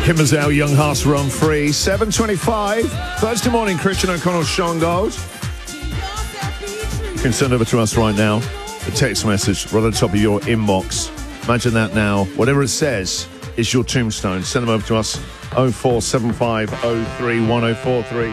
Kim Mazel, Young Hearts Run Free. 7:25. Thursday morning, Christian O'Connell, Sean Gold. You can send over to us right now a text message right at the top of your inbox. Imagine that now. Whatever it says is your tombstone. Send them over to us. 0475031043.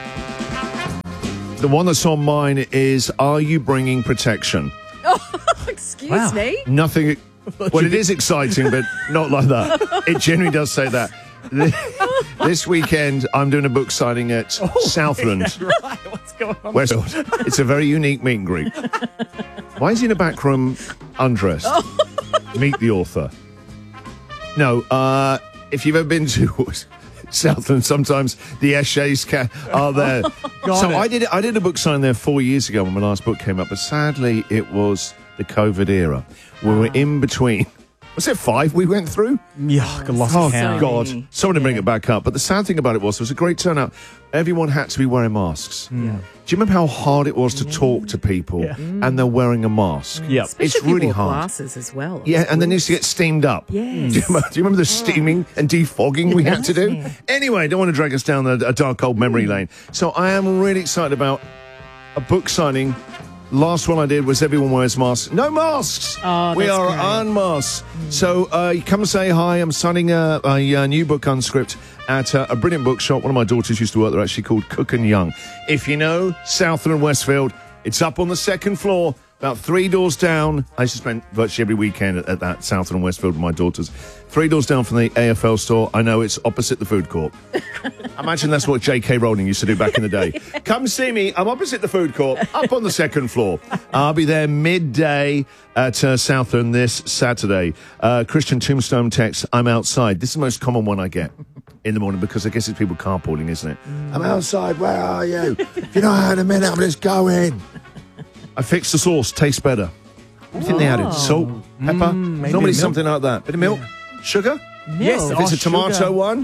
The one that's on mine is, are you bringing protection? Excuse me? Nothing. Well, it is exciting, but not like that. It generally does say that. This weekend, I'm doing a book signing at Southland. Right, what's going on? Westfield. It's a very unique meet and greet. Why is he in the back room undressed? Meet the author. No, if you've ever been to Southland, sometimes the essays are there. I did a book signing there 4 years ago when my last book came up, but sadly it was the COVID era. We were in between. Was it 5 we went through? Yeah, lost count. God. Someone to bring it back up. But the sad thing about it was a great turnout. Everyone had to be wearing masks. Do you remember how hard it was to talk to people and they're wearing a mask? Yeah. Especially It's if you really wore hard. glasses as well. Yeah, and they used to get steamed up. Yes. Do you remember the steaming and defogging we had to do? Anyway, don't want to drag us down a dark old memory lane. So I am really excited about a book signing. Last one I did was everyone wears masks. No masks! Oh, we that's are great. unmasked. So you come and say hi. I'm signing a new book, Unscript, at a brilliant bookshop. One of my daughters used to work there, actually, called Cook and Young. If you know Southland and Westfield, it's up on the second floor, about 3 doors down. I used to spend virtually every weekend at that Southland and Westfield with my daughters. 3 doors down from the AFL store. I know it's opposite the food court. Imagine that's what J.K. Rowling used to do back in the day. Come see me. I'm opposite the food court, up on the second floor. I'll be there midday at Southland this Saturday. Christian Tombstone text, I'm outside. This is the most common one I get in the morning because I guess it's people carpooling, isn't it? I'm outside. Where are you? If you're not out in a minute, I'm just going. I fixed the sauce. Tastes better. What do you think they added? Salt? Pepper? maybe Normally milk. something like that. Bit of milk? Sugar? Yes. If it's a tomato sugar. one?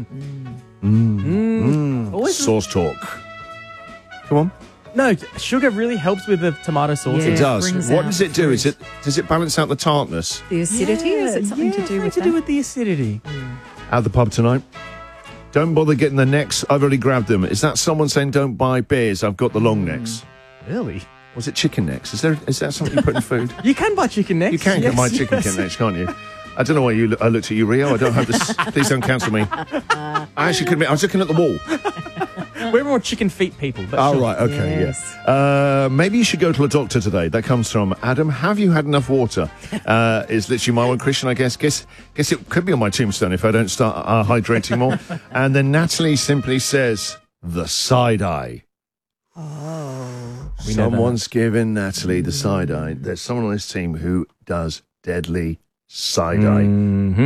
Always Sauce talk. Come on. No, sugar really helps with the tomato sauce. Yeah. It does. brings What out does the it do? Does it balance out the tartness? The acidity? Is it something to do with that? the acidity. At the pub tonight. Don't bother getting the necks. I've already grabbed them. Is that someone saying don't buy beers? I've got the long necks. Really? Was it chicken necks? Is that something you put in food? You can buy chicken necks. You can get my chicken yes. necks, can't you? I don't know why I looked at you, Rio. I don't have this. Please don't cancel me. I actually couldn't. I was looking at the wall. We're more chicken feet people. But Oh, sure. right. Okay. Yes. Yeah. Maybe you should go to a doctor today. That comes from Adam. Have you had enough water? Is literally my one. Christian, I guess. Guess it could be on my tombstone if I don't start hydrating more. And then Natalie simply says, the side eye. We know Someone's given Natalie the side eye. There's someone on this team who does deadly side eye. Mm-hmm.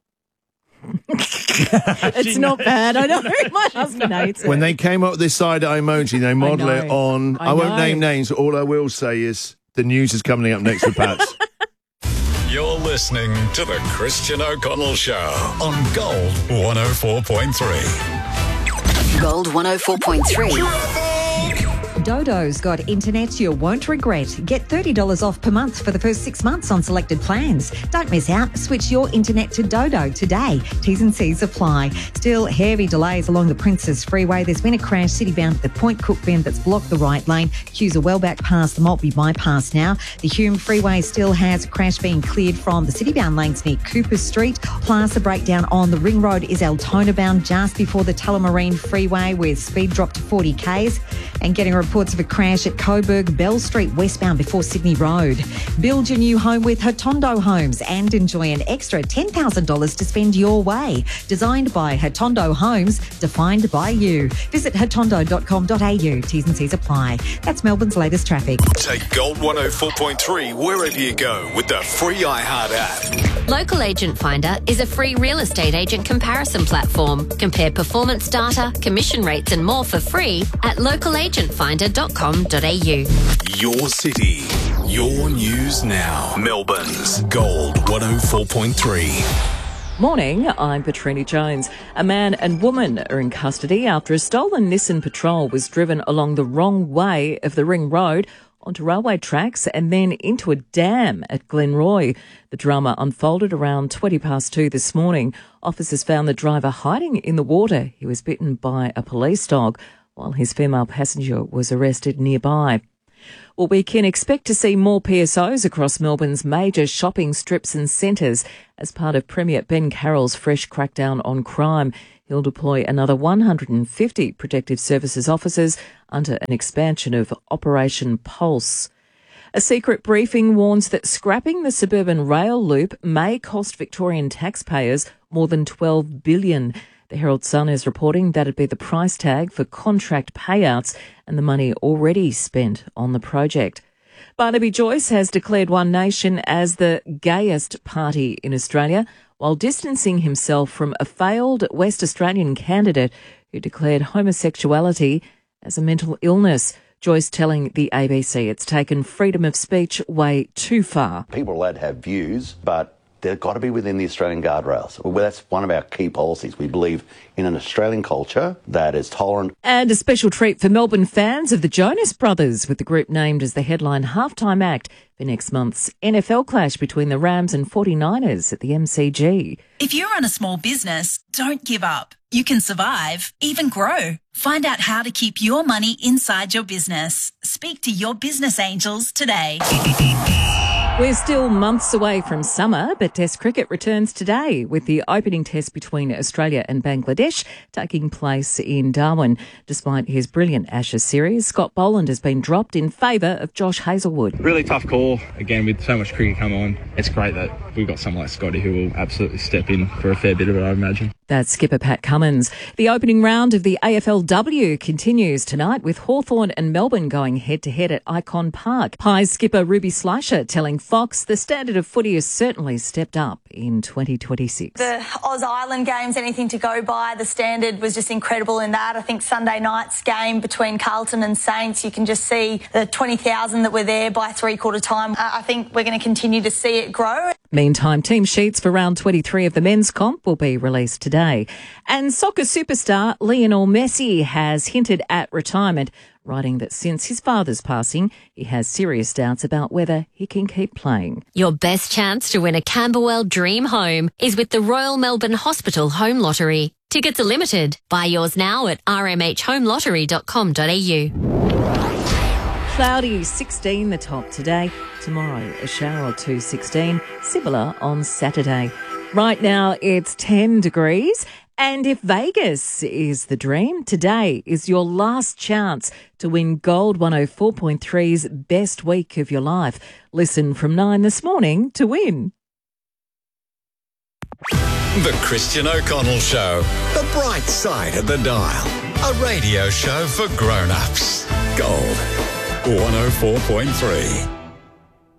It's not bad. I know. My husband hates it. When they came up with this side eye emoji, they model it know. on. I won't know. name names. All I will say is the news is coming up next with Pats. You're listening to the Christian O'Connell Show on Gold 104.3. Gold 104.3. Dodo's got internet you won't regret. Get $30 off per month for the first 6 months on selected plans. Don't miss out. Switch your internet to Dodo today. T's and C's apply. Still heavy delays along the Princess Freeway. There's been a crash city-bound at the Point Cook bend that's blocked the right lane. Queues are well back past the Maltby bypass now. The Hume Freeway still has a crash being cleared from the city-bound lanes near Cooper Street. Plus, a breakdown on the Ring Road is Altona-bound just before the Tullamarine Freeway with speed dropped to 40 k's. And getting reports of a crash at Coburg Bell Street westbound before Sydney Road. Build your new home with Hotondo Homes and enjoy an extra $10,000 to spend your way. Designed by Hotondo Homes, defined by you. Visit hotondo.com.au. T's and C's apply. That's Melbourne's latest traffic. Take Gold 104.3 wherever you go with the free iHeart app. Local Agent Finder is a free real estate agent comparison platform. Compare performance data, commission rates and more for free at localagentfinder.com.au. Your city, your news now. Melbourne's Gold 104.3. Morning, I'm Petrini Jones. A man and woman are in custody after a stolen Nissan Patrol was driven along the wrong way of the Ring Road onto railway tracks and then into a dam at Glenroy. The drama unfolded around 2:20 this morning. Officers found the driver hiding in the water. He was bitten by a police dog, while his female passenger was arrested nearby. Well, we can expect to see more PSOs across Melbourne's major shopping strips and centres as part of Premier Ben Carroll's fresh crackdown on crime. He'll deploy another 150 protective services officers under an expansion of Operation Pulse. A secret briefing warns that scrapping the suburban rail loop may cost Victorian taxpayers more than $12 billion. The Herald Sun is reporting that it'd be the price tag for contract payouts and the money already spent on the project. Barnaby Joyce has declared One Nation as the gayest party in Australia, while distancing himself from a failed West Australian candidate who declared homosexuality as a mental illness. Joyce telling the ABC it's taken freedom of speech way too far. People are allowed to have views, but they've got to be within the Australian guardrails. Well, that's one of our key policies. We believe in an Australian culture that is tolerant. And a special treat for Melbourne fans of the Jonas Brothers, with the group named as the headline halftime act for next month's NFL clash between the Rams and 49ers at the MCG. If you run a small business, don't give up. You can survive, even grow. Find out how to keep your money inside your business. Speak to your business angels today. We're still months away from summer, but Test cricket returns today with the opening test between Australia and Bangladesh taking place in Darwin. Despite his brilliant Ashes series, Scott Boland has been dropped in favour of Josh Hazlewood. Really tough call. Again, with so much cricket come on, it's great that we've got someone like Scotty who will absolutely step in for a fair bit of it, I imagine. That's skipper Pat Cummins. The opening round of the AFLW continues tonight with Hawthorn and Melbourne going head-to-head at Icon Park. Pies skipper Ruby Slasher telling Fox the standard of footy has certainly stepped up in 2026. The Oz-Island game's anything to go by. The standard was just incredible in that. I think Sunday night's game between Carlton and Saints, you can just see the 20,000 that were there by three-quarter time. I think we're going to continue to see it grow. Meantime, team sheets for round 23 of the men's comp will be released today. And soccer superstar Lionel Messi has hinted at retirement, writing that since his father's passing, he has serious doubts about whether he can keep playing. Your best chance to win a Camberwell Dream Home is with the Royal Melbourne Hospital Home Lottery. Tickets are limited. Buy yours now at rmhhomelottery.com.au. Cloudy, 16 the top today. Tomorrow, a shower or two, 16. Similar on Saturday. Right now, it's 10 degrees. And if Vegas is the dream, today is your last chance to win Gold 104.3's Best Week of Your Life. Listen from 9 this morning to win. The Christian O'Connell Show. The bright side of the dial. A radio show for grown-ups. Gold 104.3.